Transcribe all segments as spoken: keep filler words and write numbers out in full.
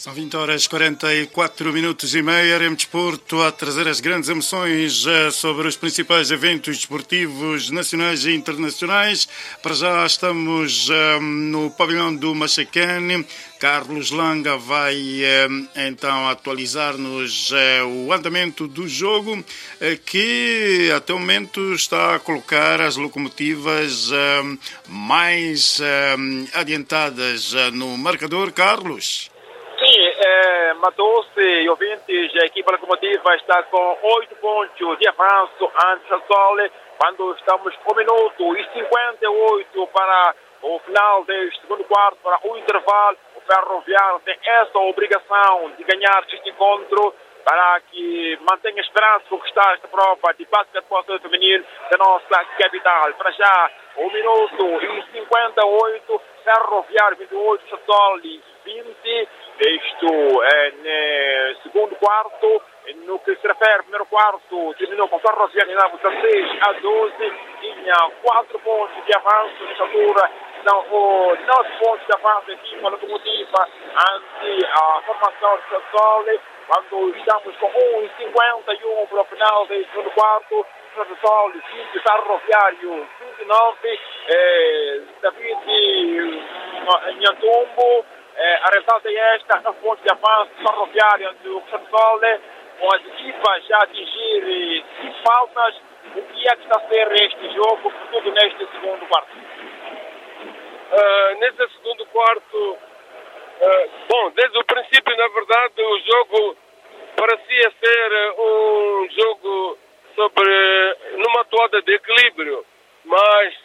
São vinte horas e quarenta e quatro minutos e meia, R M Desporto a trazer as grandes emoções sobre os principais eventos desportivos nacionais e internacionais. Para já estamos no pavilhão do Machacane. Carlos Langa vai então atualizar-nos o andamento do jogo, que até o momento está a colocar as locomotivas mais adiantadas no marcador. Carlos? Sim, é, matou-se e ouvintes, a equipa locomotiva está com oito pontos de avanço ante o Sol, quando estamos com um minuto e cinquenta e oito para o final deste segundo quarto, para o intervalo. O Ferroviário tem essa obrigação de ganhar este encontro para que mantenha a esperança de conquistar esta prova de basquetebol feminino da nossa capital. Para já, um minuto e cinquenta e oito, Ferroviário vinte e oito, Sol vinte. Isto é no segundo quarto. No que se refere ao primeiro quarto, terminou com o Ferroviário em dezasseis a doze, tinha quatro pontos de avanço nesta altura, são nove pontos de avanço da equipa locomotiva ante a formação de Sol, quando estamos com um e cinquenta e um para o final do segundo quarto. Sol vinte, Ferroviário vinte e nove, eh, David Nhantumbo. É, a resultado é esta, na fonte de avanço Ferroviário do Sol, com as equipas já atingir cinco faltas. O que é que está a ser este jogo, sobretudo neste segundo quarto? Uh, neste segundo quarto, uh, bom, desde o princípio, na verdade, o jogo parecia ser um jogo sobre, numa toada de equilíbrio, mas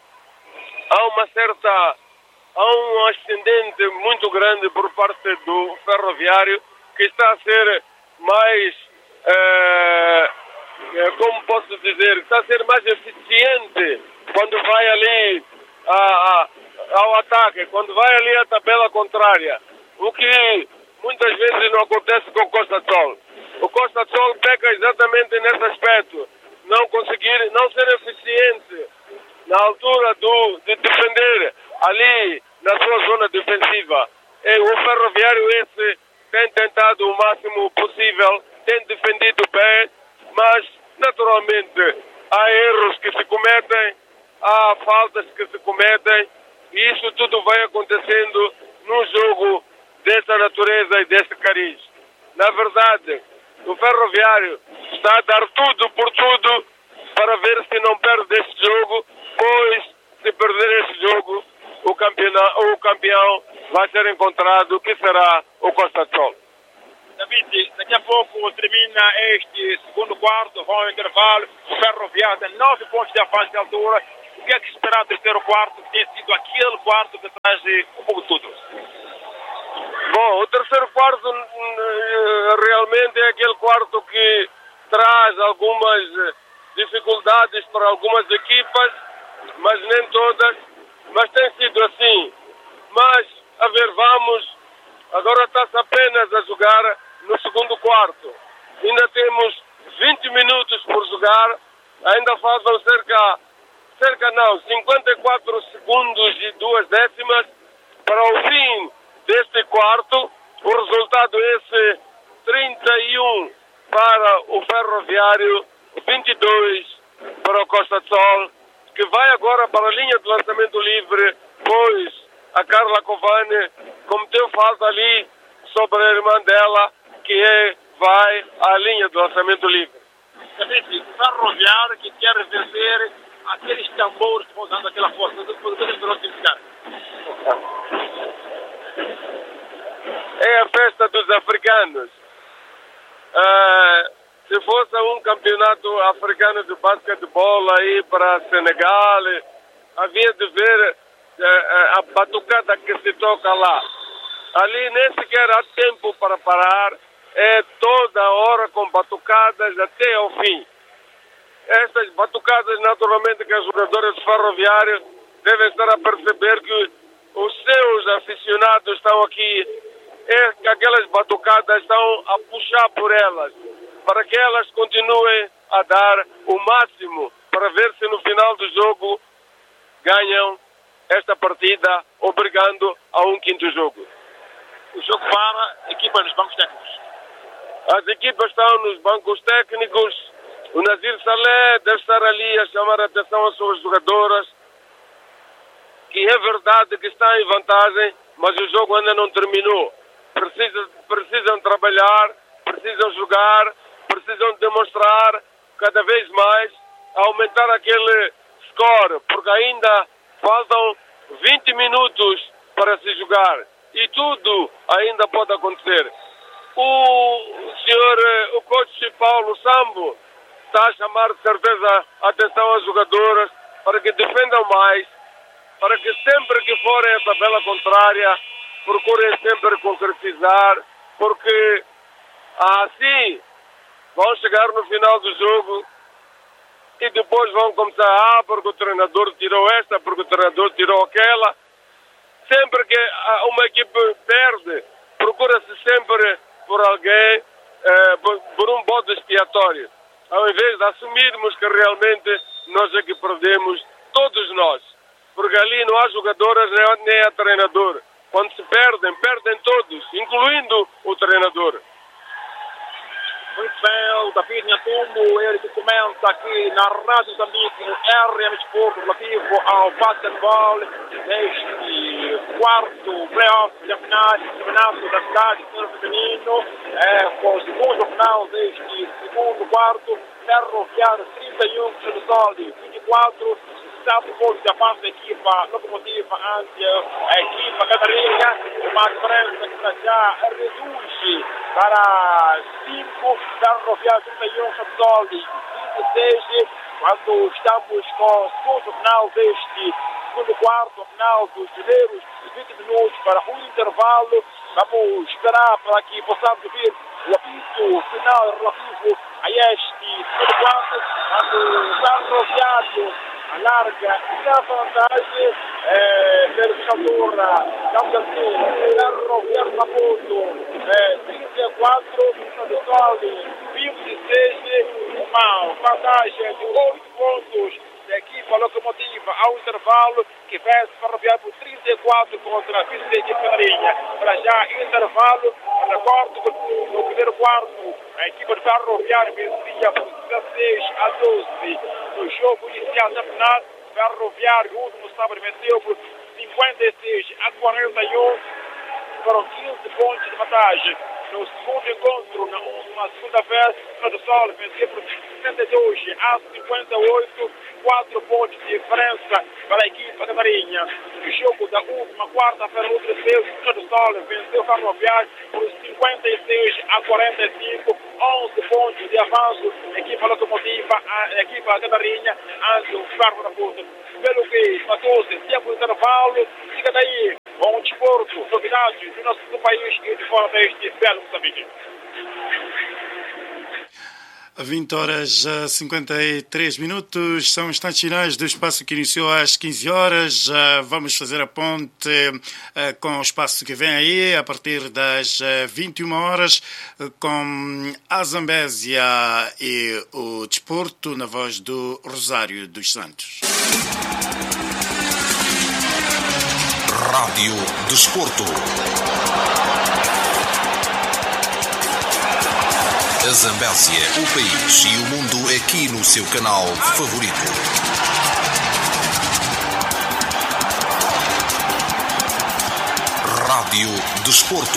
há uma certa... Há um ascendente muito grande por parte do Ferroviário, que está a ser mais, eh, como posso dizer, está a ser mais eficiente quando vai ali a, a, ao ataque, quando vai ali à tabela contrária, o que muitas vezes não acontece com o Costa Sol. O Costa Sol peca exatamente nesse aspecto, não conseguir, não ser eficiente na altura do, de defender ali na sua zona defensiva. E o Ferroviário esse tem tentado o máximo possível, tem defendido bem, mas naturalmente há erros que se cometem, há faltas que se cometem, e isso tudo vai acontecendo num jogo dessa natureza e desse cariz. Na verdade, o Ferroviário está a dar tudo por tudo para ver se não perde este jogo, pois se perder este jogo, o campeão, o campeão vai ser encontrado, que será o Costa Sol. David, daqui a pouco termina este segundo quarto, vai ao intervalo. O Ferroviário tem nove pontos de avanço de altura. O que é que esperar do terceiro quarto, que tem sido aquele quarto que traz um pouco de tudo? Bom, o terceiro quarto realmente é aquele quarto que traz algumas dificuldades para algumas equipas, mas nem todas. Mas tem sido assim. Mas, a ver, vamos. Agora está-se apenas a jogar no segundo quarto. Ainda temos vinte minutos por jogar. Ainda faltam cerca, cerca não, cinquenta e quatro segundos e duas décimas para o fim deste quarto. O resultado é esse, trinta e um para o Ferroviário, vinte e dois para o Costa Sol, que vai agora para a linha de lançamento livre, pois a Carla Covane cometeu falta ali sobre a irmã dela, que é, vai à linha de lançamento livre. David, Ferroviário que quer vencer aqueles tambores que vão dando aquela força, do que eles vão significar? É a festa dos africanos. Uh, se fosse um campeonato africano de basquetebol aí para Senegal, havia de ver uh, a batucada que se toca lá. Ali nem sequer há tempo para parar, é toda hora com batucadas até ao fim. Estas batucadas, naturalmente, que os jogadores ferroviários devem estar a perceber que os seus aficionados estão aqui, é que aquelas batucadas estão a puxar por elas, para que elas continuem a dar o máximo, para ver se no final do jogo ganham esta partida, obrigando a um quinto jogo. O jogo para a equipa nos bancos técnicos? As equipas estão nos bancos técnicos. O Nazir Saleh deve estar ali a chamar a atenção às suas jogadoras, que é verdade que está em vantagem, mas o jogo ainda não terminou. Precisa, precisam trabalhar, precisam jogar, precisam demonstrar cada vez mais, aumentar aquele score, porque ainda faltam vinte minutos para se jogar e tudo ainda pode acontecer. O senhor, o coach Paulo Sambo está a chamar de certeza a atenção às jogadoras para que defendam mais, para que sempre que forem a tabela contrária procurem sempre concretizar, porque assim vão chegar no final do jogo e depois vão começar, ah, porque o treinador tirou esta, porque o treinador tirou aquela. Sempre que uma equipe perde, procura-se sempre por alguém, eh, por, por um bode expiatório, ao invés de assumirmos que realmente nós é que perdemos, todos nós, porque ali não há jogadoras nem, nem há treinador. Quando se perdem, perdem todos, incluindo o treinador. Muito bem, o David Nhatumbo, ele que comenta aqui na Rádio Moçambique, no R M Sport, relativo ao basquetebol, neste quarto playoff da final, campeonato da cidade feminino, é, com o segundo final deste segundo quarto, Ferroviário trinta e um, Cristal do Sol vinte e quatro, Estado Porto de avanço da equipa locomotiva ante a equipa Catarina, uma diferença que já reduz para cinco, Ferroviário trinta e um, Cristal do Sol vinte e seis, quando estamos com o segundo final deste segundo quarto, final dos primeiros vinte minutos para um intervalo. Vamos esperar para que possamos ouvir o apito final relativo a este segundo quarto, quando o Ferroviário alarga a vantagem, é, verificadora, estamos assim, Ferroviário Maputo, é, trinta e quatro, Sol vinte e seis, uma vantagem de oito pontos da equipa locomotiva ao intervalo, que vence Ferroviário por trinta e quatro contra a vice da equipa Canarinha. Para já, intervalo, recordo que no primeiro quarto, a equipa de Ferroviário vencia por dezasseis a doze. No jogo inicial da final, Ferroviário, o último sábado, venceu por cinquenta e seis a quarenta e um, foram quinze pontos de vantagem. No segundo encontro, na última segunda-feira, o Sol venceu por sessenta e dois a cinquenta e oito, quatro pontos de diferença para a equipa canarinha. No jogo da última quarta-feira, o terceiro, o Sol venceu o Ferroviário por cinquenta e seis a quarenta e cinco, onze pontos de avanço, a equipa locomotiva, a equipa canarinha, ante o Ferro da Puta. Pelo que matou-se, tempo de intervalo, fica daí com o desporto, novidades do nosso do país e de fora deste belo Moçambique. vinte horas e cinquenta e três minutos, são instantes finais do espaço que iniciou às quinze horas. Vamos fazer a ponte com o espaço que vem aí a partir das vinte e uma horas com a Zambésia e o desporto na voz do Rosário dos Santos. Rádio Desporto. A Zambésia, o país e o mundo aqui no seu canal favorito. Rádio Desporto.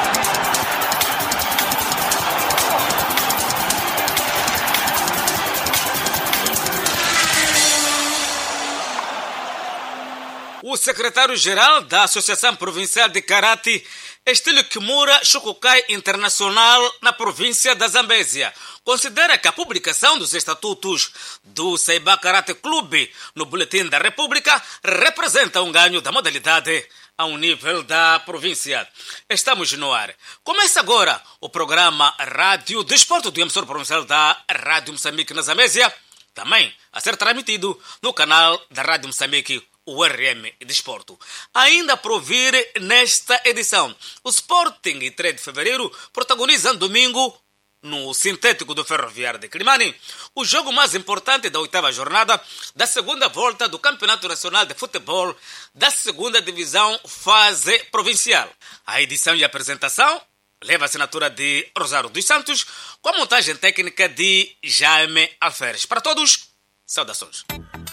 O secretário-geral da Associação Provincial de Karate, Estilo Kimura Shokukai Internacional, na província da Zambésia, considera que a publicação dos estatutos do Seiba Karate Clube no Boletim da República representa um ganho da modalidade ao nível da província. Estamos no ar. Começa agora o programa Rádio Desporto do emissor provincial da Rádio Moçambique na Zambésia, também a ser transmitido no canal da Rádio Moçambique, o R M Desporto. Ainda por ouvir nesta edição, o Sporting e três de fevereiro protagonizam domingo no sintético do Ferroviário de Climane, o jogo mais importante da oitava jornada da segunda volta do Campeonato Nacional de Futebol da segunda Divisão Fase Provincial. A edição e a apresentação leva a assinatura de Rosário dos Santos, com a montagem técnica de Jaime Alferes. Para todos, saudações.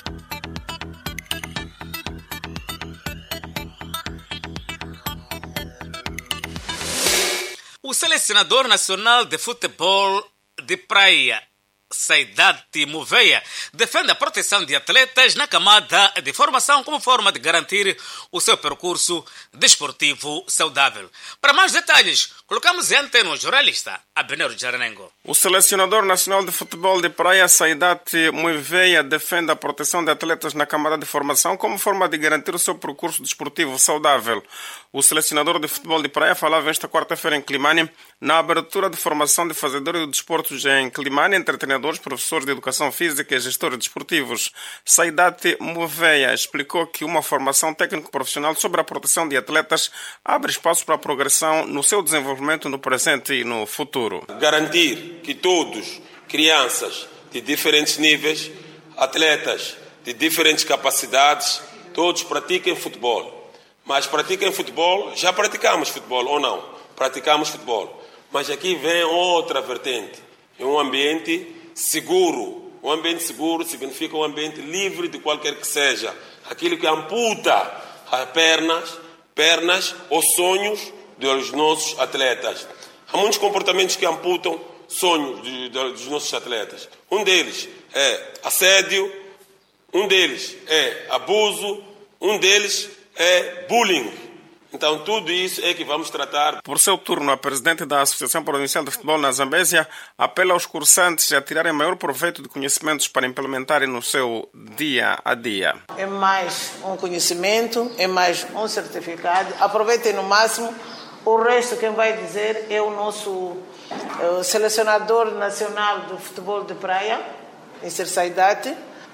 O selecionador nacional de futebol de praia, Saidati Muveia, defende a proteção de atletas na camada de formação como forma de garantir o seu percurso desportivo saudável. Para mais detalhes, colocamos em antena o jornalista Abner Jaranengo. O selecionador nacional de futebol de praia, Saidati Muveia, defende a proteção de atletas na camada de formação como forma de garantir o seu percurso desportivo saudável. O selecionador de futebol de praia falava esta quarta-feira em Climane, na abertura de formação de fazedores de desportos em Climane, entre treinadores, professores de educação física e gestores desportivos. Saidati Muveia explicou que uma formação técnico-profissional sobre a proteção de atletas abre espaço para a progressão no seu desenvolvimento no presente e no futuro. Garantir que todos, crianças de diferentes níveis, atletas de diferentes capacidades, todos pratiquem futebol. Mas pratiquem futebol, já praticamos futebol ou não? Praticamos futebol. Mas aqui vem outra vertente. É um ambiente seguro. Um ambiente seguro significa um ambiente livre de qualquer que seja. Aquilo que amputa as pernas, pernas ou sonhos dos nossos atletas. Há muitos comportamentos que amputam sonhos de, de, dos nossos atletas. Um deles é assédio, um deles é abuso, um deles é bullying. Então, tudo isso é que vamos tratar. Por seu turno, a presidente da Associação Provincial de Futebol na Zambésia apela aos cursantes a tirarem maior proveito de conhecimentos para implementarem no seu dia a dia. É mais um conhecimento, é mais um certificado. Aproveitem no máximo. O resto, quem vai dizer, é o nosso é o selecionador nacional do futebol de praia, mister Saidati,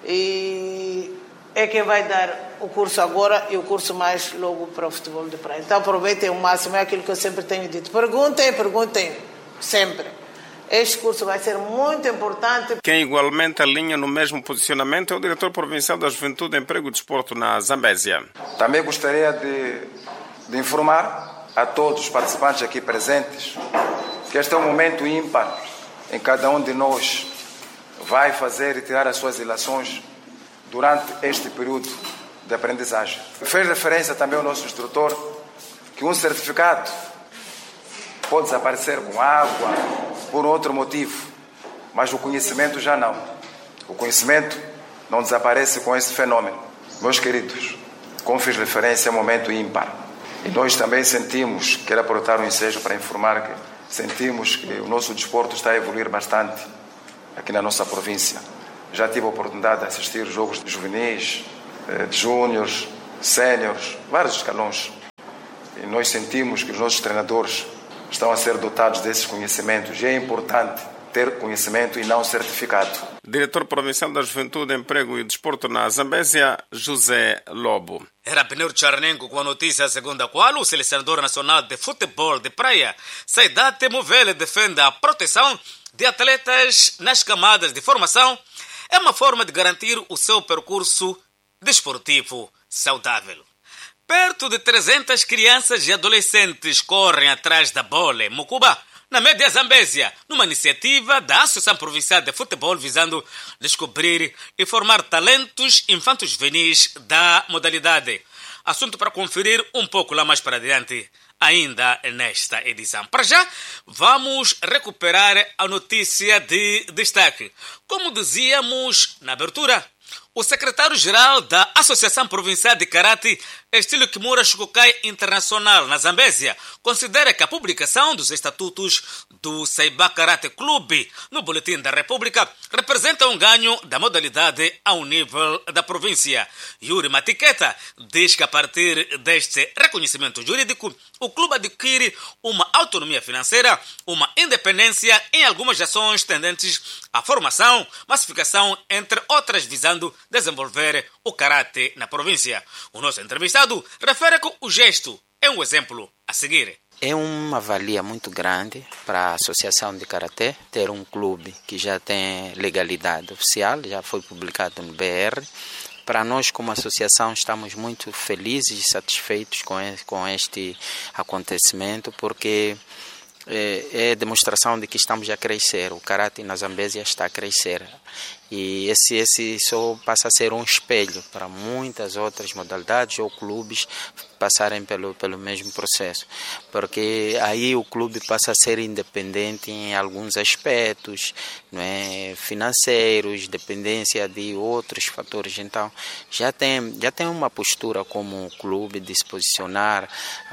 e é quem vai dar o curso agora e o curso mais logo para o futebol de praia. Então aproveitem o máximo, é aquilo que eu sempre tenho dito. Perguntem, perguntem, sempre. Este curso vai ser muito importante. Quem igualmente alinha no mesmo posicionamento é o diretor provincial da Juventude, Emprego e Desporto na Zambésia. Também gostaria de, de informar a todos os participantes aqui presentes que este é um momento ímpar em cada um de nós vai fazer e tirar as suas ilações durante este período de aprendizagem. Fez referência também ao nosso instrutor que um certificado pode desaparecer com água, por outro motivo, mas o conhecimento já não. O conhecimento não desaparece com esse fenômeno. Meus queridos, como fiz referência, é um momento ímpar. E nós também sentimos, quero aproveitar o ensejo para informar que sentimos que o nosso desporto está a evoluir bastante aqui na nossa província. Já tive a oportunidade de assistir jogos de juvenis, de júniores, séniores, vários escalões. E nós sentimos que os nossos treinadores estão a ser dotados desses conhecimentos. E é importante ter conhecimento e não certificado. Diretor Provincial da Juventude, Emprego e Desporto na Zambésia, José Lobo. Era Abner Jaranengo com a notícia segundo a qual o selecionador nacional de futebol de praia, Saidati Muveia, defende a proteção de atletas nas camadas de formação. É uma forma de garantir o seu percurso desportivo saudável. Perto de trezentas crianças e adolescentes correm atrás da bola em Mucuba, na média Zambésia, numa iniciativa da Associação Provincial de Futebol visando descobrir e formar talentos infantos juvenis da modalidade. Assunto para conferir um pouco lá mais para adiante, ainda nesta edição. Para já, vamos recuperar a notícia de destaque. Como dizíamos na abertura, o secretário-geral da Associação Provincial de Karate, estilo Kimura Shukukai Internacional na Zambésia, considera que a publicação dos estatutos do Saiba Karate Clube no Boletim da República representa um ganho da modalidade ao nível da província. Yuri Matiqueta diz que a partir deste reconhecimento jurídico, o clube adquire uma autonomia financeira, uma independência em algumas ações tendentes à formação, massificação, entre outras visando desenvolver o karate na província. O nosso entrevistado refere que o gesto é um exemplo a seguir. É uma valia muito grande para a Associação de Karatê ter um clube que já tem legalidade oficial, já foi publicado no B R. Para nós, como associação, estamos muito felizes e satisfeitos com este acontecimento, porque é, é demonstração de que estamos a crescer. O Karate na Zambésia está a crescer. E esse, esse só passa a ser um espelho para muitas outras modalidades ou clubes passarem pelo, pelo mesmo processo, porque aí o clube passa a ser independente em alguns aspectos, não é, financeiros, dependência de outros fatores. Então já tem, já tem uma postura como clube de se posicionar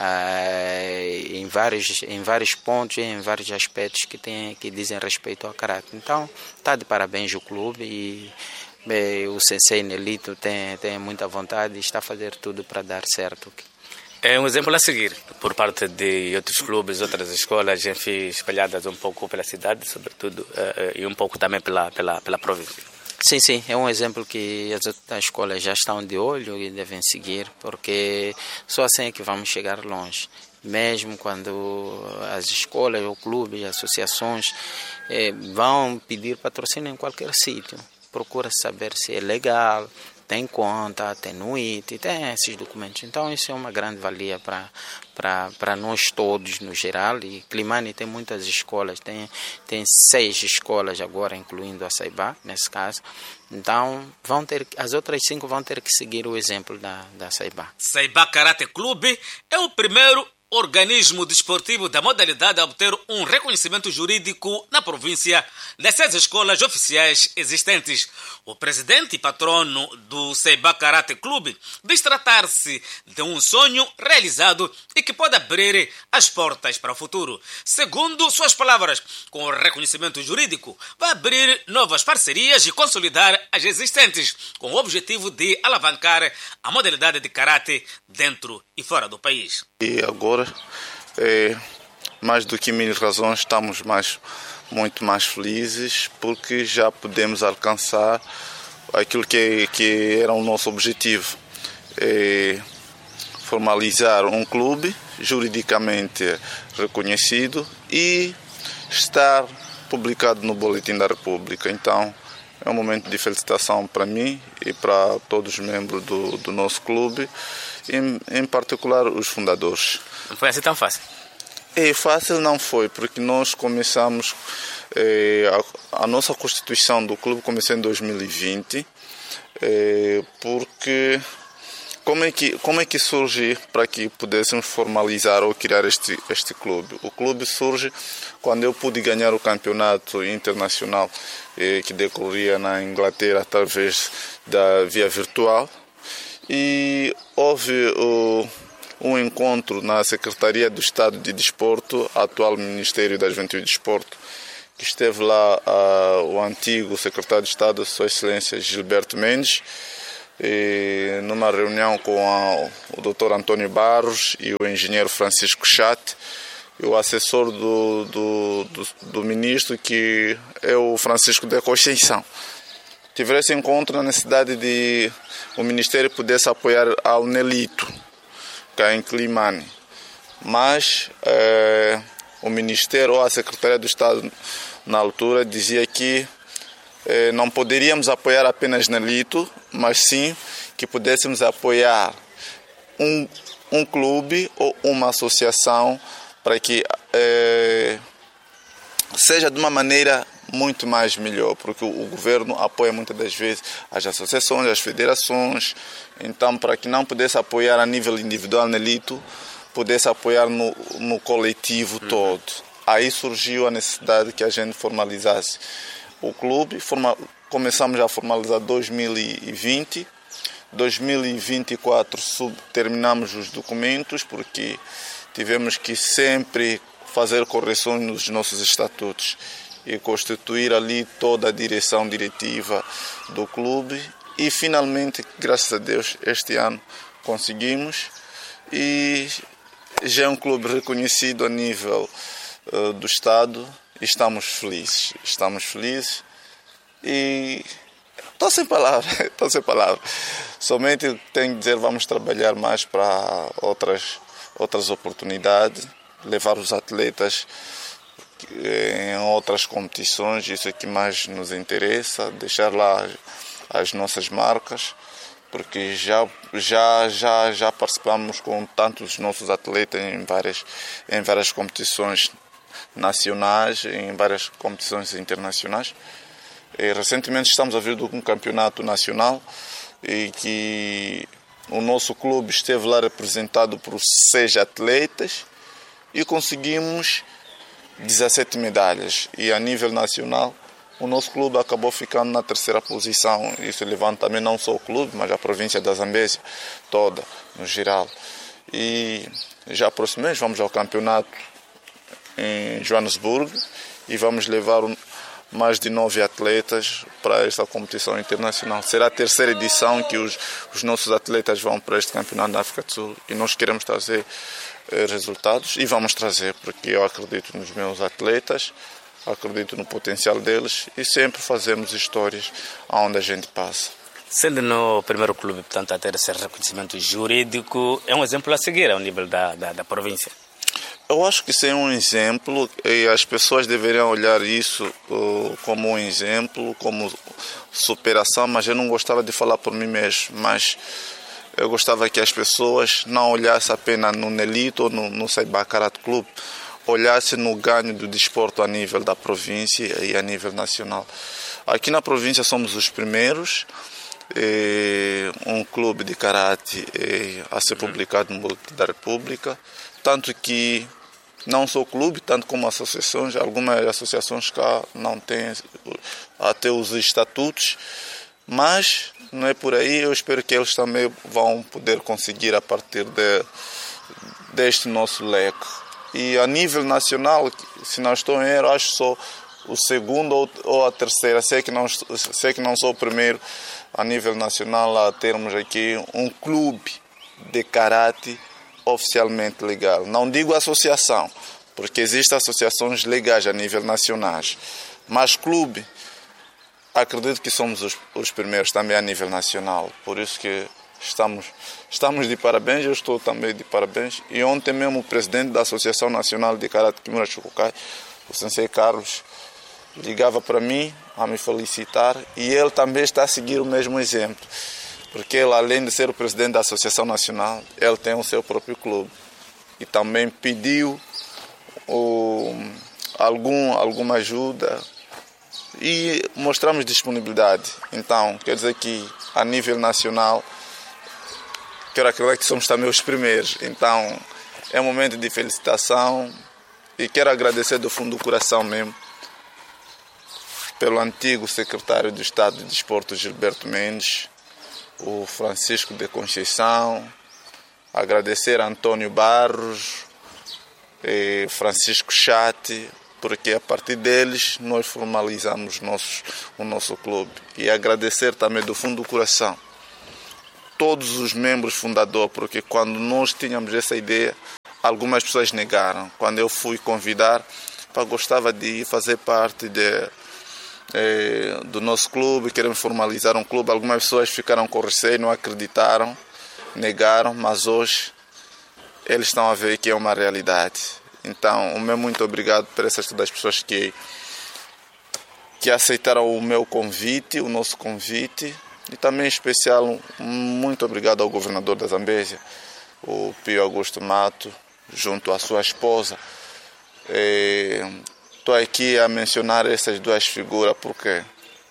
ah, em, vários, em vários pontos, em vários aspectos que, tem, que dizem respeito ao caráter. Então está de parabéns o clube e bem, o Sensei Nelito tem, tem muita vontade e está a fazer tudo para dar certo. É um exemplo a seguir por parte de outros clubes, outras escolas, enfim, espalhadas um pouco pela cidade, sobretudo, e um pouco também pela, pela, pela província. Sim, sim, é um exemplo que as outras escolas já estão de olho e devem seguir, porque só assim é que vamos chegar longe. Mesmo quando as escolas, ou clubes, associações eh, vão pedir patrocínio em qualquer sítio, procura saber se é legal, tem conta, tem N U I T, tem esses documentos. Então isso é uma grande valia para para nós todos no geral. E Climane tem muitas escolas, tem, tem seis escolas agora, incluindo a Saibá, nesse caso. Então vão ter, as outras cinco vão ter que seguir o exemplo da, da Saibá. Saibá Karate Clube é o primeiro organismo desportivo da modalidade a obter um reconhecimento jurídico na província das seis escolas oficiais existentes. O presidente e patrono do Saibá Karate Clube diz tratar-se de um sonho realizado e que pode abrir as portas para o futuro. Segundo suas palavras, com o reconhecimento jurídico, vai abrir novas parcerias e consolidar as existentes, com o objetivo de alavancar a modalidade de karate dentro e fora do país. E agora, é, mais do que mil razões, estamos mais, muito mais felizes porque já podemos alcançar aquilo que, que era o nosso objetivo. É formalizar um clube juridicamente reconhecido e estar publicado no Boletim da República. Então, é um momento de felicitação para mim e para todos os membros do, do nosso clube, em, em particular os fundadores. Não foi assim tão fácil? É fácil não foi, porque nós começamos, eh, a, a nossa constituição do clube começou em dois mil e vinte, eh, porque como é que, como é que surge para que pudéssemos formalizar ou criar este, este clube? O clube surge quando eu pude ganhar o campeonato internacional eh, que decorria na Inglaterra através da via virtual, e houve o um encontro na Secretaria do Estado de Desporto, atual Ministério da Juventude e Desporto, que esteve lá uh, o antigo secretário de Estado, Sua Excelência Gilberto Mendes, e numa reunião com a, o doutor Antônio Barros e o engenheiro Francisco Chat, e o assessor do, do, do, do ministro, que é o Francisco de Conceição. Tiveram esse encontro na necessidade de o Ministério pudesse apoiar ao Nelito, cá em Climane, mas eh, o Ministério ou a Secretaria do Estado na altura dizia que eh, não poderíamos apoiar apenas Nelito, mas sim que pudéssemos apoiar um, um clube ou uma associação para que eh, seja de uma maneira muito mais melhor, porque o governo apoia muitas das vezes as associações, as federações. Então, para que não pudesse apoiar a nível individual Nelito, pudesse apoiar no, no coletivo todo. Aí surgiu a necessidade que a gente formalizasse o clube. Forma, começamos a formalizar em dois mil e vinte. dois mil e vinte e quatro sub, terminamos os documentos, porque tivemos que sempre fazer correções nos nossos estatutos e constituir ali toda a direção diretiva do clube. E finalmente, graças a Deus, este ano conseguimos, e já é um clube reconhecido a nível uh, do Estado, e estamos felizes, estamos felizes e estou sem palavras, estou sem palavras. Somente tenho que dizer, vamos trabalhar mais para outras, outras oportunidades, levar os atletas em outras competições, isso é que mais nos interessa, deixar lá as nossas marcas, porque já, já, já, já participamos com tantos nossos atletas em várias, em várias competições nacionais, em várias competições internacionais. E, recentemente estamos a vir de um campeonato nacional e que o nosso clube esteve lá representado por seis atletas e conseguimos dezessete medalhas. E a nível nacional, o nosso clube acabou ficando na terceira posição. Isso levanta também não só o clube, mas a província da Zambésia toda, no geral. E já próximo mês vamos ao campeonato em Joanesburgo e vamos levar mais de nove atletas para esta competição internacional. Será a terceira edição que os, os nossos atletas vão para este campeonato da África do Sul e nós queremos trazer eh, resultados e vamos trazer, porque eu acredito nos meus atletas, acredito no potencial deles e sempre fazemos histórias onde a gente passa. Sendo no primeiro clube, portanto, a ter esse reconhecimento jurídico, é um exemplo a seguir ao nível da, da, da província? Eu acho que isso é um exemplo e as pessoas deveriam olhar isso uh, como um exemplo, como superação, mas eu não gostava de falar por mim mesmo, mas eu gostava que as pessoas não olhassem apenas no Nelito ou no, no Saiba Karate Clube, olhassem no ganho do desporto a nível da província e a nível nacional. Aqui na província somos os primeiros, eh, um clube de karate eh, a ser publicado no Boletim da República, tanto que não só o clube, tanto como associações, algumas associações cá não têm até os estatutos, mas não é por aí, eu espero que eles também vão poder conseguir a partir de, deste nosso leque. E a nível nacional, se não estou em erro, acho só o segundo ou, ou a terceira, sei que, não, sei que não sou o primeiro a nível nacional a termos aqui um clube de karate oficialmente legal. Não digo associação, porque existem associações legais a nível nacional, mas clube, acredito que somos os, os primeiros também a nível nacional, por isso que estamos, estamos de parabéns, eu estou também de parabéns. E ontem mesmo o presidente da Associação Nacional de Karate Kimura Chukukai, o Sensei Carlos, ligava para mim a me felicitar e ele também está a seguir o mesmo exemplo. Porque ele, além de ser o presidente da Associação Nacional, ele tem o seu próprio clube. E também pediu o, algum, alguma ajuda e mostramos disponibilidade. Então, quer dizer que a nível nacional, quero acreditar que somos também os primeiros. Então, é um momento de felicitação e quero agradecer do fundo do coração mesmo pelo antigo secretário de Estado de Desporto, Gilberto Mendes, o Francisco de Conceição, agradecer a Antônio Barros e Francisco Chate, porque a partir deles nós formalizamos nossos, o nosso clube. E agradecer também do fundo do coração todos os membros fundadores, porque quando nós tínhamos essa ideia, algumas pessoas negaram. Quando eu fui convidar, eu gostava de fazer parte de É, do nosso clube, queremos formalizar um clube. Algumas pessoas ficaram com receio, não acreditaram, negaram, mas hoje eles estão a ver que é uma realidade. Então, o meu muito obrigado por essas todas as pessoas que, que aceitaram o meu convite, o nosso convite, e também em especial muito obrigado ao governador da Zambésia, o Pio Augusto Mato, junto à sua esposa. É, Estou aqui a mencionar essas duas figuras porque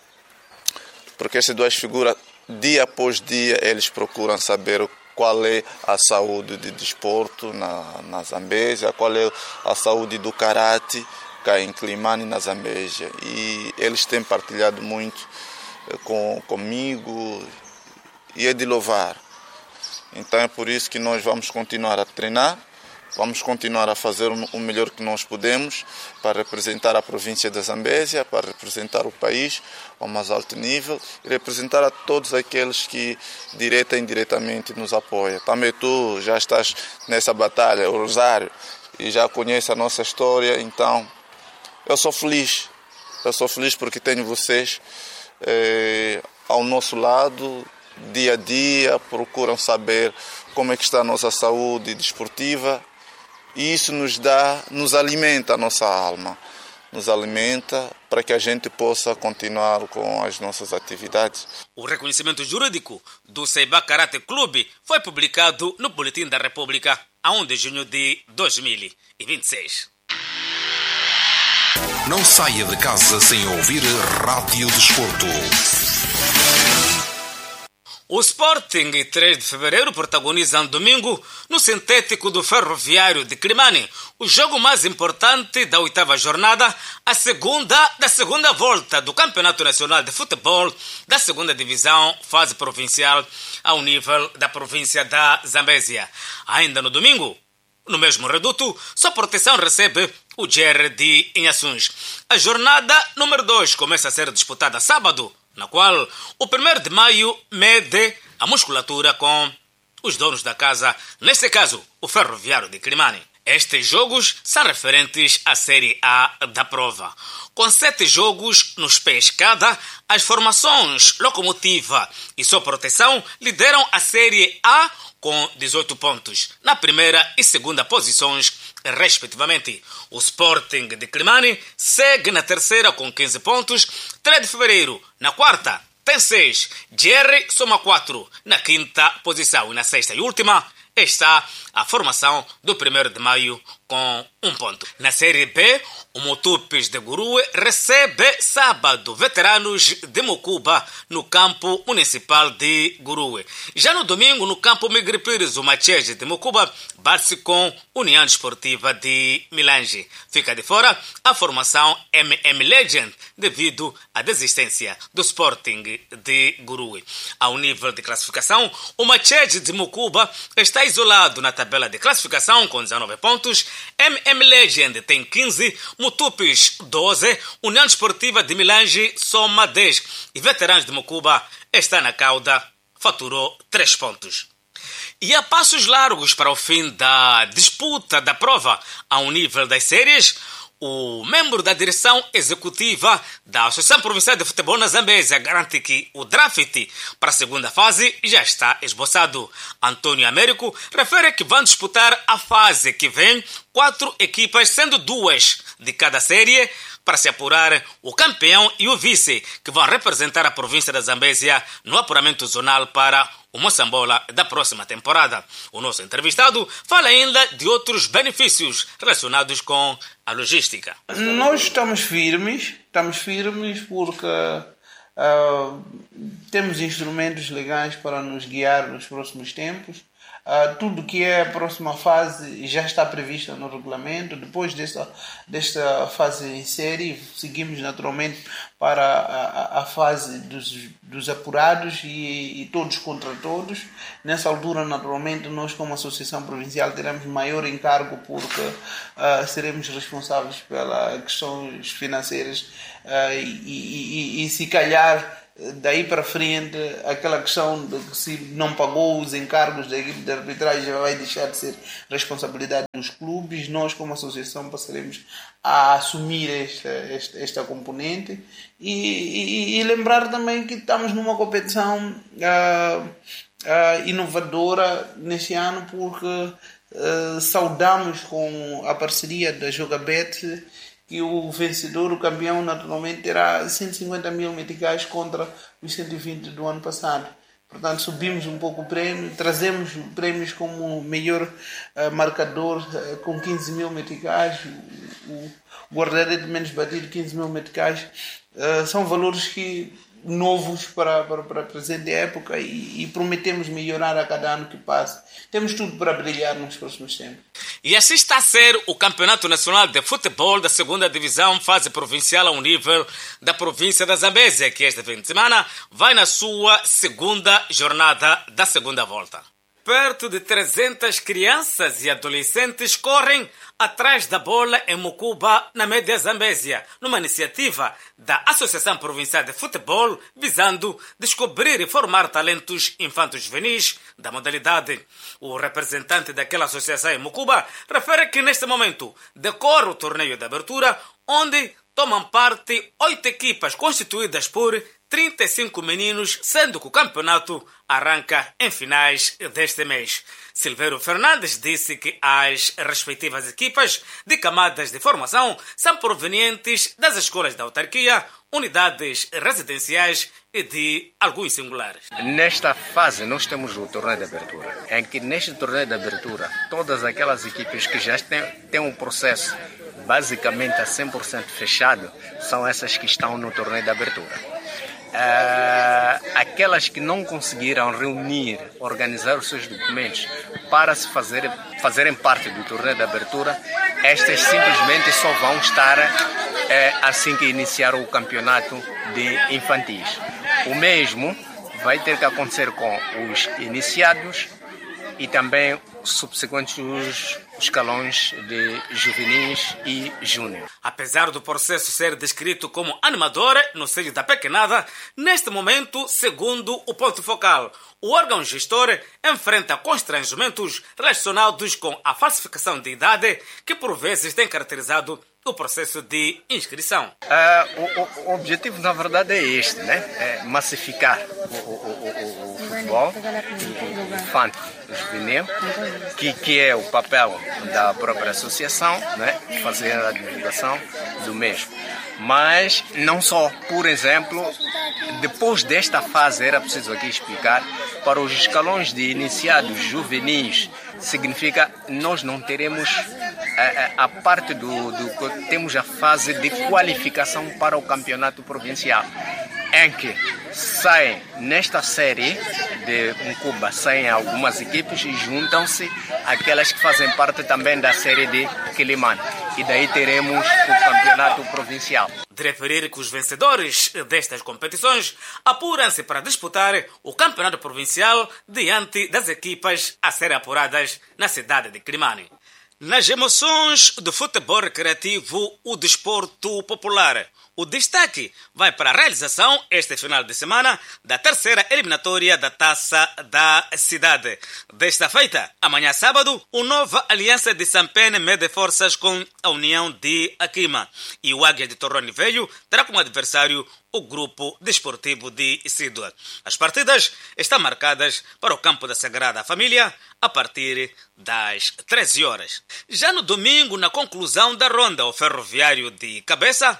porque essas duas figuras, dia após dia, eles procuram saber qual é a saúde do desporto na, na Zambésia, qual é a saúde do karate cá em Climane, na Zambésia. E eles têm partilhado muito com, comigo e é de louvar. Então é por isso que nós vamos continuar a treinar. Vamos continuar a fazer o melhor que nós podemos para representar a província da Zambésia, para representar o país ao mais alto nível e representar a todos aqueles que direta e indiretamente nos apoiam. Também tu já estás nessa batalha, o Rosário, e já conhece a nossa história, então eu sou feliz. Eu sou feliz porque tenho vocês eh, ao nosso lado, dia a dia, procuram saber como é que está a nossa saúde desportiva. E isso nos dá, nos alimenta a nossa alma, nos alimenta para que a gente possa continuar com as nossas atividades. O reconhecimento jurídico do Seiba Karate Clube foi publicado no Boletim da República a primeiro de junho de dois mil e vinte e seis. Não saia de casa sem ouvir Rádio Desporto. O Sporting, três de fevereiro, protagoniza um domingo no sintético do Ferroviário de Climane, o jogo mais importante da oitava jornada, a segunda da segunda volta do Campeonato Nacional de Futebol da segunda divisão, fase provincial, ao nível da província da Zambésia. Ainda no domingo, no mesmo reduto, sua proteção recebe o G R de Inhaçuns. A jornada número dois começa a ser disputada sábado, na qual o primeiro de maio mede a musculatura com os donos da casa, neste caso, o Ferroviário de Climane. Estes jogos são referentes à Série A da prova. Com sete jogos nos pés cada, as formações Locomotiva e Sua Proteção lideram a Série A com dezoito pontos, na primeira e segunda posições, respectivamente. O Sporting de Climane segue na terceira com quinze pontos, três de fevereiro na quarta tem seis, G R soma quatro na quinta posição e na sexta e última está a formação do primeiro de maio com um ponto. Na Série B, o Motupes de Gurue recebe sábado Veteranos de Mocuba no campo municipal de Gurue. Já no domingo, no campo Migre Pires, o Machege de Mocuba bate-se com União Desportiva de Milange. Fica de fora a formação M M Legend devido à desistência do Sporting de Gurue. Ao nível de classificação, o Machege de Mocuba está isolado na tabela de classificação com dezenove pontos, M M Legend tem quinze, Mutupes doze, União Desportiva de Milange soma dez e Veteranos de Mocuba está na cauda, faturou três pontos. E a passos largos para o fim da disputa da prova ao nível das séries, o membro da direção executiva da Associação Provincial de Futebol na Zambésia garante que o draft para a segunda fase já está esboçado. Antônio Américo refere que vão disputar a fase que vem quatro equipas, sendo duas de cada série, para se apurar o campeão e o vice, que vão representar a província da Zambésia no apuramento zonal para o Moçambola da próxima temporada. O nosso entrevistado fala ainda de outros benefícios relacionados com a logística. Nós estamos firmes, estamos firmes porque uh, temos instrumentos legais para nos guiar nos próximos tempos. Uh, tudo que é a próxima fase já está previsto no regulamento. Depois desta, desta fase em série, seguimos naturalmente para a, a fase dos, dos apurados e, e todos contra todos. Nessa altura, naturalmente, nós como Associação Provincial teremos maior encargo porque uh, seremos responsáveis pelas questões financeiras uh, e, e, e, e se calhar daí para frente, aquela questão de que se não pagou os encargos da equipe de arbitragem vai deixar de ser responsabilidade dos clubes. Nós, como associação, passaremos a assumir esta, esta, esta componente e, e, e lembrar também que estamos numa competição uh, uh, inovadora neste ano porque uh, saudamos com a parceria da Jogabet que o vencedor, o campeão, naturalmente terá cento e cinquenta mil meticais contra os cento e vinte do ano passado. Portanto, subimos um pouco o prémio, trazemos prémios como melhor uh, marcador uh, com quinze mil meticais, o, o guarda-redes menos batido quinze mil meticais. Uh, são valores que novos para, para, para a presente época e, e prometemos melhorar a cada ano que passa. Temos tudo para brilhar nos próximos tempos. E assim está a ser o Campeonato Nacional de Futebol da segunda Divisão, fase provincial ao nível da província da Zambésia, que esta fim de semana vai na sua segunda jornada da segunda volta. Perto de trezentas crianças e adolescentes correm atrás da bola em Mocuba, na média Zambésia, numa iniciativa da Associação Provincial de Futebol visando descobrir e formar talentos infantos juvenis da modalidade. O representante daquela associação em Mocuba refere que neste momento decorre o torneio de abertura, onde tomam parte oito equipas constituídas por trinta e cinco meninos, sendo que o campeonato arranca em finais deste mês. Silvério Fernandes disse que as respectivas equipas de camadas de formação são provenientes das escolas da autarquia, unidades residenciais e de alguns singulares. Nesta fase nós temos o torneio de abertura, em que neste torneio de abertura todas aquelas equipes que já têm, têm um processo basicamente a cem por cento fechado são essas que estão no torneio de abertura. Uh, aquelas que não conseguiram reunir, organizar os seus documentos para se fazer, fazerem parte do torneio de abertura, estas simplesmente só vão estar uh, assim que iniciar o campeonato de infantis. O mesmo vai ter que acontecer com os iniciados e também subsequentes os escalões de juvenis e júnior. Apesar do processo ser descrito como animador no seio da pequenada, neste momento, segundo o ponto focal, o órgão gestor enfrenta constrangimentos relacionados com a falsificação de idade que por vezes tem caracterizado o processo de inscrição. Uh, o, o objetivo, na verdade, é este, né? É massificar o, o, o, o futebol infantil juvenil, que, que é o papel da própria associação, né? Fazer a divulgação do mesmo. Mas não só, por exemplo, depois desta fase, era preciso aqui explicar, para os escalões de iniciados juvenis, significa nós não teremos a, a, a parte do, do... Temos a fase de qualificação para o campeonato provincial, em que saem nesta série de Mucuba, saem algumas equipes e juntam-se aquelas que fazem parte também da série de Quilimane. E daí teremos o campeonato provincial. De referir que os vencedores destas competições apuram-se para disputar o campeonato provincial diante das equipas a serem apuradas na cidade de Quilimane. Nas emoções do futebol recreativo, o desporto popular, o destaque vai para a realização este final de semana da terceira eliminatória da Taça da Cidade. Desta feita, amanhã sábado, o Nova Aliança de Sampene mede forças com a União de Aquima e o Águia de Torrone Velho terá como adversário o Grupo Desportivo de Isídua. As partidas estão marcadas para o campo da Sagrada Família a partir das treze horas. Já no domingo, na conclusão da ronda, o Ferroviário de Cabeça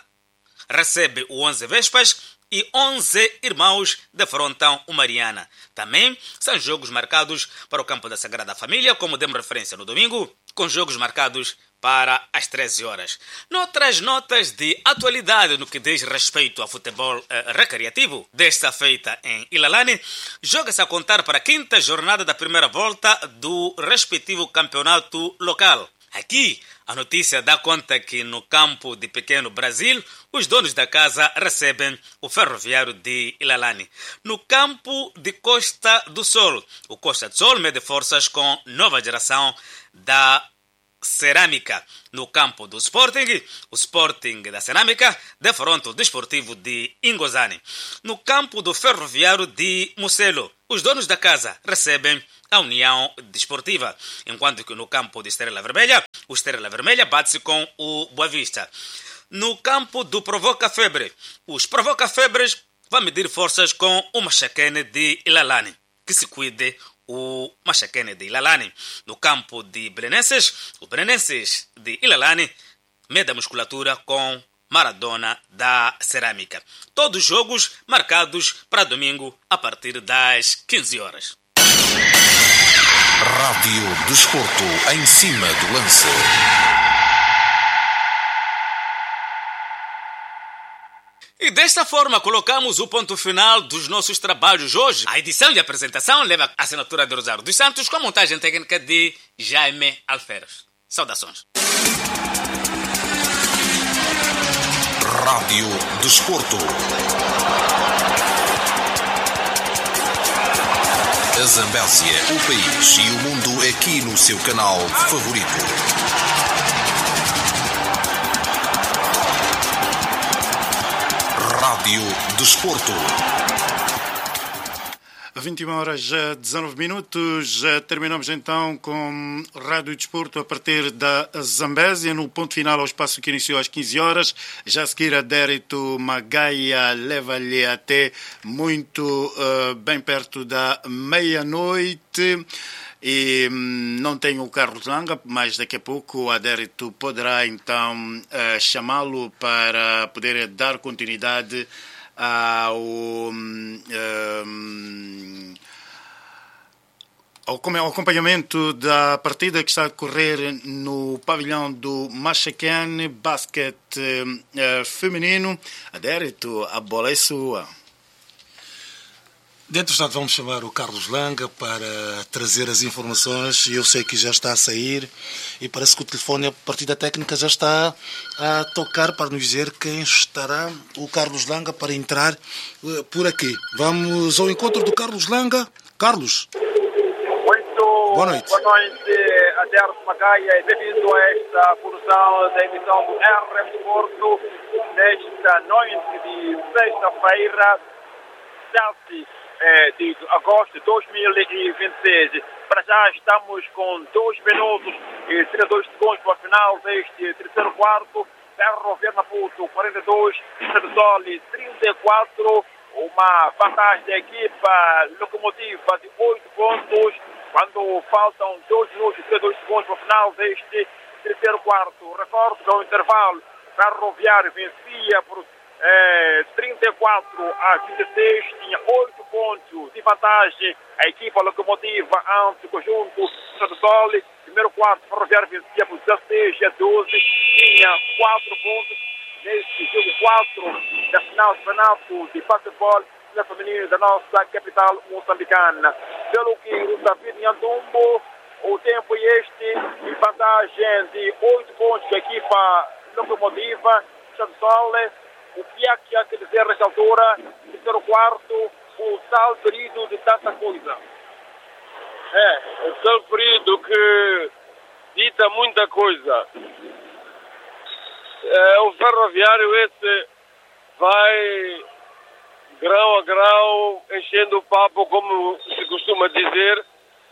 recebe o onze Vespas e onze Irmãos defrontam o Mariana. Também são jogos marcados para o campo da Sagrada Família, como demos referência no domingo, com jogos marcados para as treze horas. Noutras notas de atualidade no que diz respeito ao futebol eh, recreativo, desta feita em Ilalane, joga-se a contar para a quinta jornada da primeira volta do respectivo campeonato local. Aqui, a notícia dá conta que no campo de Pequeno Brasil, os donos da casa recebem o Ferroviário de Ilalane. No campo de Costa do Sol, o Costa do Sol mede forças com nova geração da Cerâmica. No campo do Sporting, o Sporting da Cerâmica defronta o Desportivo de Ingozane. No campo do Ferroviário de Mucelo, os donos da casa recebem a União Desportiva, enquanto que no campo de Estrela Vermelha, o Estrela Vermelha bate-se com o Boa Vista. No campo do Provoca Febre, os Provoca Febres vão medir forças com o Machaquene de Ilalane, que se cuide o Machaquene de Ilalane. No campo de Belenenses, os Belenenses de Ilalane mede a musculatura com Maradona da Cerâmica. Todos os jogos marcados para domingo a partir das quinze horas. Rádio Desporto, em cima do lance. E desta forma colocamos o ponto final dos nossos trabalhos hoje. A edição de apresentação leva a assinatura de Rosário dos Santos com a montagem técnica de Jaime Alferes. Saudações. Rádio Desporto. A Zambésia, o país e o mundo aqui no seu canal favorito. Rádio Desporto. vinte e uma horas dezenove minutos. Terminamos então com Rádio Desporto a partir da Zambésia. No ponto final ao espaço que iniciou às quinze horas. Já a seguir, Adérito Magaia leva-lhe até muito uh, bem perto da meia-noite. E hum, não tenho o Carlos Langa, mas daqui a pouco o Adérito poderá então uh, chamá-lo para poder dar continuidade ao, um, um, ao acompanhamento da partida que está a decorrer no pavilhão do Machacan, basquete uh, feminino. Adérito, a bola é sua. Dentro do estado vamos chamar o Carlos Langa para trazer as informações. Eu sei que já está a sair e parece que o telefone, a partir da técnica, já está a tocar para nos dizer quem estará o Carlos Langa para entrar uh, por aqui. Vamos ao encontro do Carlos Langa. Carlos. Muito boa noite. Boa noite, Adérito Magaia, e bem-vindo a esta produção da emissão do R M Desporto nesta noite de sexta-feira, sete de agosto de dois mil e vinte e seis. Para já estamos com dois minutos e trinta e dois segundos para o final deste terceiro quarto. Ferroviário Maputo quarenta e dois, Sole trinta e quatro. Uma vantagem da equipa locomotiva de oito pontos quando faltam dois minutos e trinta e dois segundos para o final deste terceiro quarto. Recordo que ao intervalo Ferroviário vencia por É, trinta e quatro a vinte e seis, tinha oito pontos de vantagem a equipa locomotiva ante o conjunto do Sol. Primeiro quarto, Ferroviário vencia por dezesseis a doze, tinha quatro pontos neste jogo quatro da final do campeonato de basquetebol feminino da nossa capital moçambicana. Pelo que o David Nhantumbo, o tempo é este, em vantagem de oito pontos da equipa locomotiva do Sol. O que é que há que dizer nesta altura, terceiro quarto, o tal período de tanta coisa? É, o tal período que dita muita coisa. É, o Ferroviário esse vai grau a grau enchendo o papo, como se costuma dizer.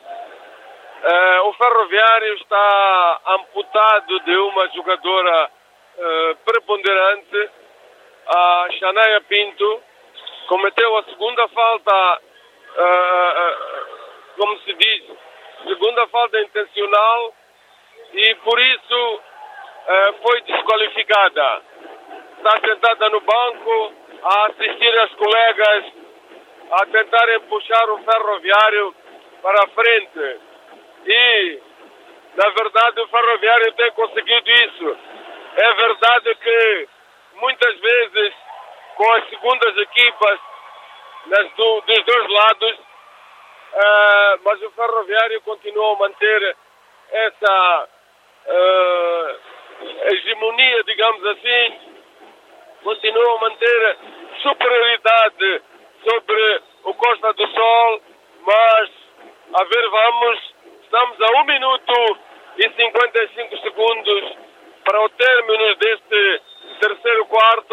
É, o Ferroviário está amputado de uma jogadora é, preponderante. A Xanaia Pinto cometeu a segunda falta, uh, uh, como se diz, segunda falta intencional e por isso uh, foi desqualificada. Está sentada no banco a assistir as colegas a tentarem puxar o Ferroviário para a frente. E, na verdade, o Ferroviário tem conseguido isso. É verdade que muitas vezes, com as segundas equipas nas do, dos dois lados, uh, mas o Ferroviário continua a manter essa uh, hegemonia, digamos assim, continua a manter superioridade sobre o Costa do Sol, mas, a ver, vamos, estamos a um minuto e cinquenta e cinco segundos para o término deste terceiro quarto.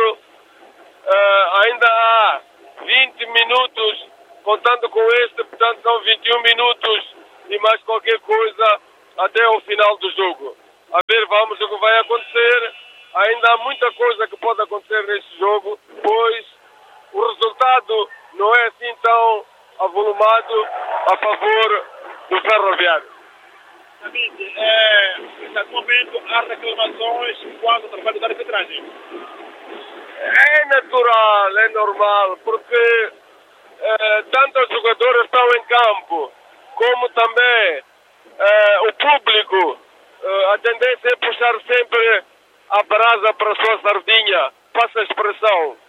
Uh, ainda há vinte minutos, contando com este, portanto são vinte e um minutos e mais qualquer coisa até o final do jogo. A ver, vamos o que vai acontecer. Ainda há muita coisa que pode acontecer neste jogo, pois o resultado não é assim tão avolumado a favor do Ferroviário. David, é, nesse momento há reclamações quanto ao trabalho da arbitragem. É natural, é normal, porque é, tanto os jogadores estão em campo, como também é, o público, é, a tendência é puxar sempre a brasa para a sua sardinha, passa a expressão.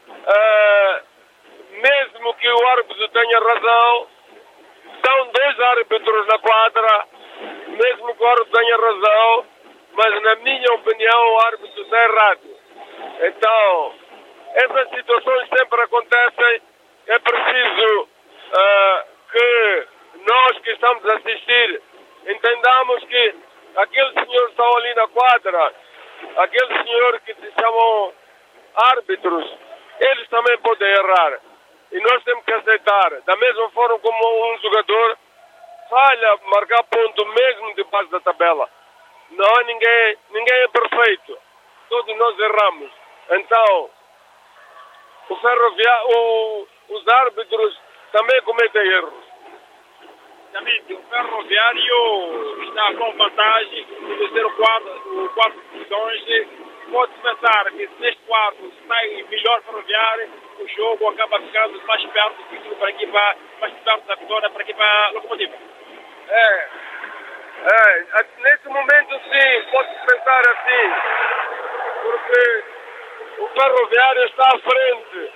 É, mesmo que o árbitro tenha razão, são dois árbitros na quadra, mesmo que o árbitro tenha razão, mas na minha opinião o árbitro está errado. Então, essas situações sempre acontecem, é preciso uh, que nós que estamos a assistir entendamos que aqueles senhores que estão ali na quadra, aqueles senhores que se chamam árbitros, eles também podem errar. e nós temos que aceitar. Da mesma forma como um jogador falha marcar ponto mesmo debaixo da tabela. Não há ninguém, ninguém é perfeito. Todos nós erramos. Então, o ferroviário, o, os árbitros também cometem erros. Exatamente, o Ferroviário está com vantagem no terceiro quarto, o quarto posições. Pode-se pensar que se neste quarto sai melhor Ferroviário, o jogo acaba ficando mais perto para a equipa, mais perto da vitória para a equipa Locomotiva. É, é, nesse momento sim, pode-se pensar assim, porque o Ferroviário está à frente.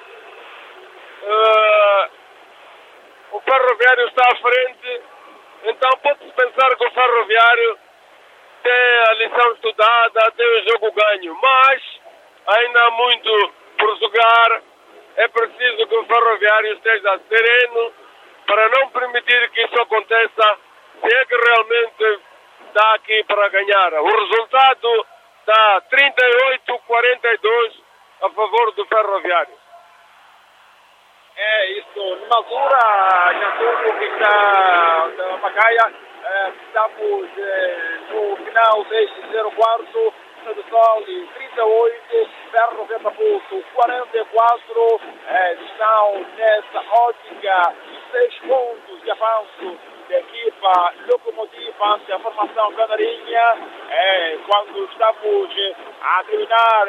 Uh, o Ferroviário está à frente, então pode-se pensar que o Ferroviário tem a lição estudada, tem o jogo ganho, mas ainda há muito por jogar. É preciso que o Ferroviário esteja sereno para não permitir que isso aconteça, se é que realmente está aqui para ganhar. O resultado está trinta e oito a quarenta e dois a favor do Ferroviário. É isso, numa altura, já tudo que está da Macaia, é, estamos é, no final deste zero quarto, do Sol, trinta e oito, Ferro Ventaputo, quarenta e quatro, é, estão nessa ótica, seis pontos de avanço da equipa Locomotiva ante a formação canarinha, é, quando estamos a terminar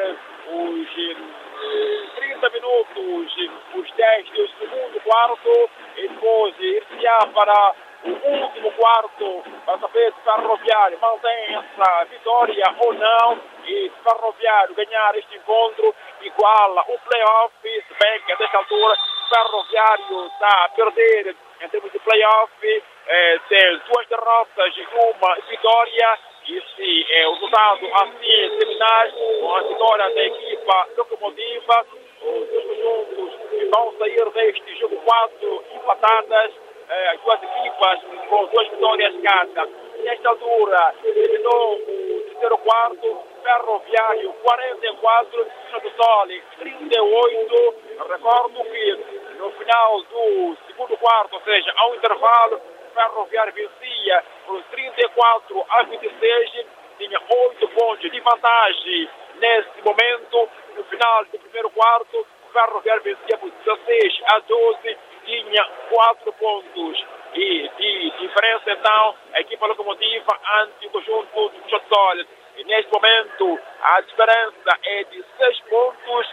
os trinta minutos, os dez do segundo quarto, e depois ir-se-á para o último quarto para saber se o Ferroviário mantém essa vitória ou não, e se o Ferroviário ganhar este encontro iguala o play-off, se bem que a desta altura o Ferroviário está a perder em termos de play-off, é, tem duas derrotas e uma vitória. E se é, o resultado assim terminar com a vitória da equipa Locomotiva, os dois conjuntos vão sair deste jogo quatro empatadas, é, as duas equipas com duas vitórias cada. Nesta altura, terminou o terceiro quarto, Ferroviário quarenta e quatro, do Sol trinta e oito. Recordo que no final do segundo quarto, ou seja, ao intervalo, Ferroviário vencia por trinta e quatro a vinte e seis, tinha oito pontos de vantagem nesse momento. No final do primeiro quarto, o Ferroviário vencia por dezesseis a doze, tinha quatro pontos e de diferença. Então, a equipa Locomotiva ante o conjunto do Chotsol. E neste momento a diferença é de seis pontos,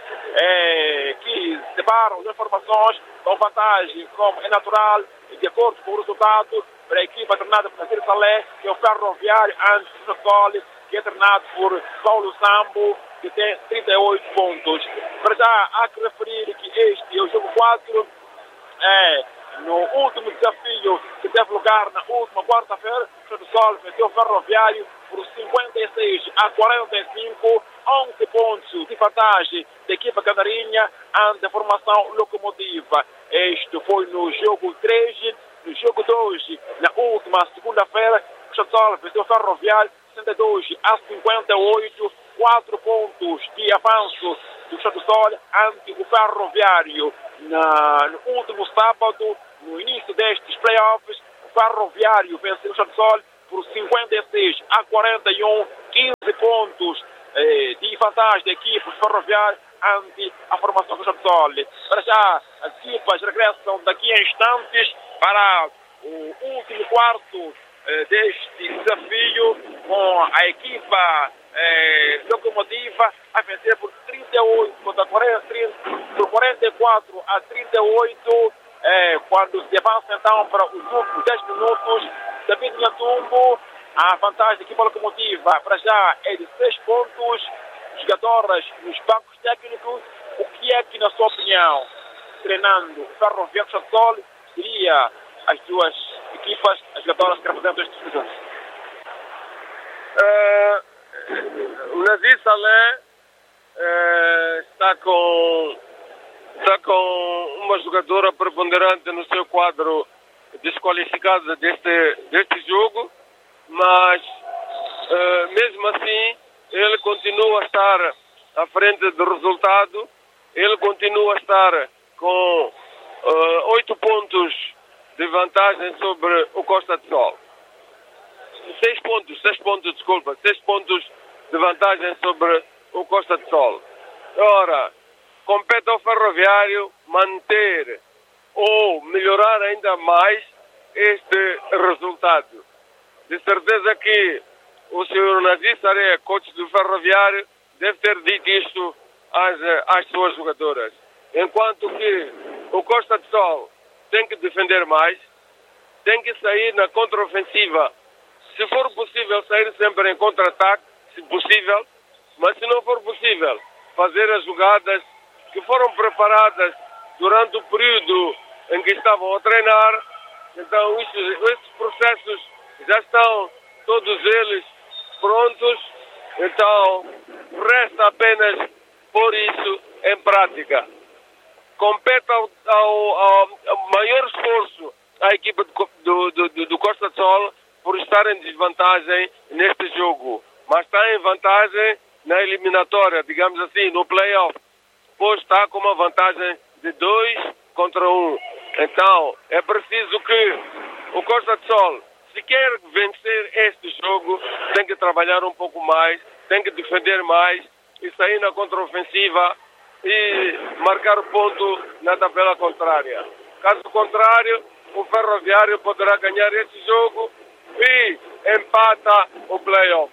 é, que separam as formações com vantagem, como é natural, de acordo com o resultado, para a equipa treinada por Nasir Saleh, que é o Ferroviário ante o Chotsol, que é treinado por Paulo Sambo, que tem trinta e oito pontos. Para já há que referir que este é o jogo quatro, é, no último desafio que teve lugar na última quarta-feira, o Chotsol venceu o Ferroviário por cinquenta e seis a quarenta e cinco, onze pontos de vantagem da equipa canarinha ante a formação Locomotiva. Este foi no jogo três. No jogo dois, na última segunda-feira, o Chotsol venceu o Ferroviário sessenta e dois a cinquenta e oito, quatro pontos de avanço do Chotsol ante o Ferroviário. Na, no último sábado, no início destes playoffs, o Ferroviário venceu o Chotsol por cinquenta e seis a quarenta e um, quinze pontos eh, de vantagem da equipe Ferroviário ante a formação do Chotsol. Para já, as equipas regressam daqui a instantes para o último quarto eh, deste desafio, com a equipa eh, Locomotiva a vencer por trinta e oito contra quarenta, trinta, por quarenta e quatro a trinta e oito, eh, quando se avança então para os últimos dez minutos. David Nhantumbo, a vantagem da equipa Locomotiva para já é de seis pontos. Jogadoras nos bancos técnicos, o que é que, na sua opinião, treinando o Ferroviário Chotsol, seria as duas equipas, as jogadoras que representam estes conjuntos? Uh, o Nasir Saleh uh, está com está com uma jogadora preponderante no seu quadro desqualificada deste, deste jogo, mas uh, mesmo assim ele continua a estar à frente do resultado, ele continua a estar com uh, oito pontos de vantagem sobre o Costa do Sol. Seis pontos, seis pontos, desculpa, seis pontos de vantagem sobre o Costa do Sol. Ora, compete ao Ferroviário manter ou melhorar ainda mais este resultado. De certeza que o senhor Nadir Saré, coach do Ferroviário, deve ter dito isto às, às suas jogadoras. Enquanto que o Costa do Sol tem que defender mais, tem que sair na contraofensiva. Se for possível, sair sempre em contra-ataque, se possível, mas se não for possível, fazer as jogadas que foram preparadas durante o período em que estavam a treinar. Então, isso, esses processos já estão todos eles prontos, então resta apenas pôr isso em prática. Compete ao, ao, ao maior esforço à equipa do, do, do, do Costa do Sol por estar em desvantagem neste jogo, mas está em vantagem na eliminatória, digamos assim, no play-off, pois está com uma vantagem de dois contra um. Então, é preciso que o Costa do Sol, se quer vencer este jogo, tem que trabalhar um pouco mais, tem que defender mais e sair na contraofensiva e marcar o ponto na tabela contrária. Caso contrário, o Ferroviário poderá ganhar este jogo e empata o play-off.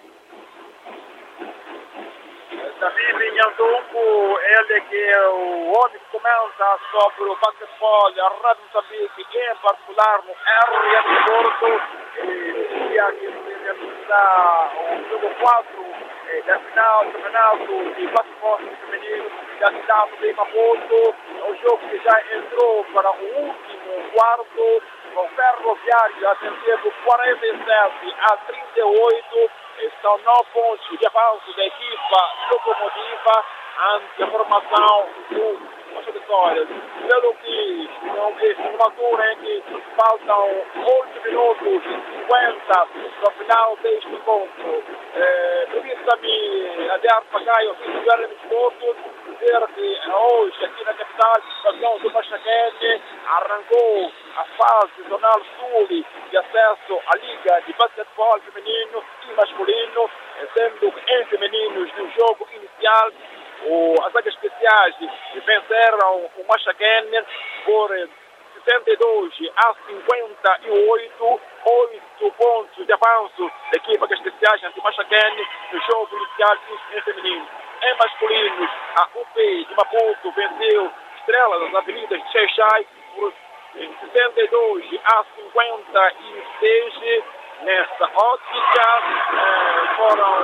David Nhantumbo, ele que é o homem que comenta sobre o basquetebol, a Rádio Moçambique, em particular no R M Porto, e dia que se realiza o jogo quatro da final do campeonato de basquetebol feminino da cidade de Maputo, o jogo que já entrou para o último quarto, o Ferroviário atendendo quarenta e sete a trinta e oito. São nove pontos de avanço da equipa locomotiva ante a formação do Costa do Sol. Pelo que, numa altura em que faltam oito minutos e cinquenta no final deste encontro, eh, permita-me adiar para cá e ouvir o R M Porto dizer que hoje, aqui na capital, a situação do Machaquete arrancou a fase zonal sul de acesso à Liga de Basquetebol Feminino e Masculino, sendo que em femininos no jogo inicial o, as águias especiais venceram o Machaquene por setenta e dois a cinquenta e oito, oito pontos de avanço da equipa das especiais anti-Machaquene no jogo inicial em feminino. Em masculinos, a U P de Maputo venceu Estrelas das Avenidas de Xai-Xai por setenta e dois a cinquenta e seis. Nesta ótica, eh, foram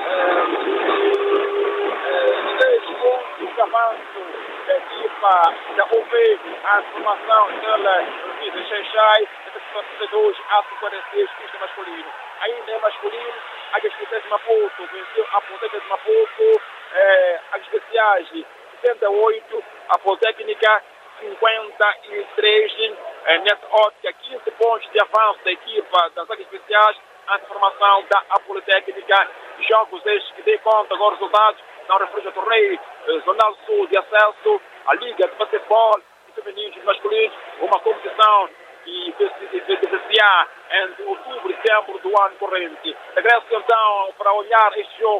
eh, seis pontos de avanço da equipa da U P, a formação pela Avenida Xai-Xai, setenta e dois a cinquenta e seis, isto é masculino. Ainda é masculino, a Especiais de Maputo venceu a Politécnica de Maputo, eh, as Especiais setenta e oito, a Politécnica cinquenta e três, eh, nessa ótica, quinze pontos de avanço da equipa das águas especiais, a formação da Politécnica. Jogos estes que dê conta com os resultados, não refere ao torneio eh, Zonal Sul de acesso à Liga de Basquetebol Femininos e Masculinos, uma competição que deveria entre outubro e setembro do ano corrente. Regresso então para olhar este jogo